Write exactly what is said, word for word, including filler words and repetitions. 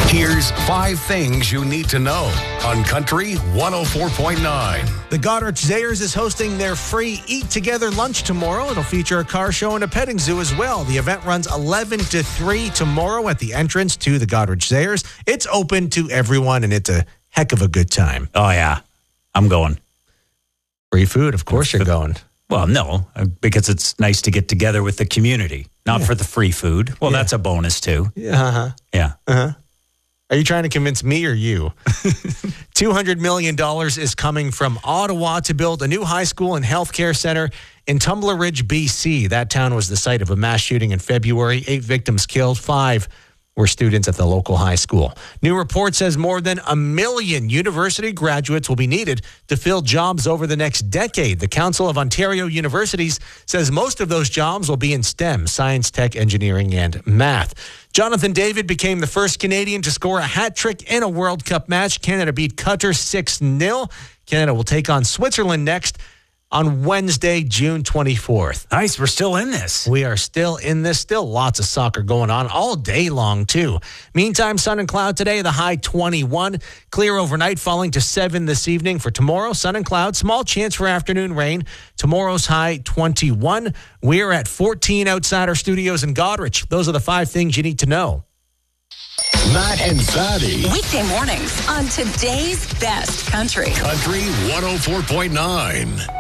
Here's five things you need to know on Country one oh four point nine. The Goderich Zayers is hosting their free Eat Together lunch tomorrow. It'll feature a car show and a petting zoo as well. The event runs eleven to three tomorrow at the entrance to the Goderich Zayers. It's open to everyone, and it's a heck of a good time. Oh, yeah. I'm going. Free food, of course you're going. Well, no, because it's nice to get together with the community, not Yeah. for the free food. Well, Yeah. that's a bonus, too. Yeah, uh-huh. Yeah. Uh-huh. Are you trying to convince me or you? two hundred million dollars is coming from Ottawa to build a new high school and healthcare center in Tumbler Ridge, B C. That town was the site of a mass shooting in February. Eight victims killed, five were students at the local high school. New report says more than a million university graduates will be needed to fill jobs over the next decade. The Council of Ontario Universities says most of those jobs will be in STEM, science, tech, engineering, and math. Jonathan David became the first Canadian to score a hat trick in a World Cup match. Canada beat Qatar six nil. Canada will take on Switzerland next on Wednesday, June twenty-fourth. Nice. We're still in this. We are still in this. Still lots of soccer going on all day long, too. Meantime, sun and cloud today, the high twenty-one. Clear overnight, falling to seven this evening. For tomorrow, sun and cloud, small chance for afternoon rain. Tomorrow's high twenty-one. We're at fourteen outside our studios in Goderich. Those are the five things you need to know. Matt and Fatty. Weekday mornings on today's best country. Country one oh four point nine.